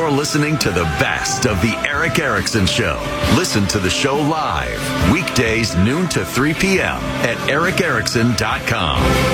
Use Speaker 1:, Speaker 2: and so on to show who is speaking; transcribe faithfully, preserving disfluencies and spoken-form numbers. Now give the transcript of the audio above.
Speaker 1: You're listening to the best of the Eric Erickson Show. Listen to the show live, weekdays noon to three p.m. at eric erickson dot com.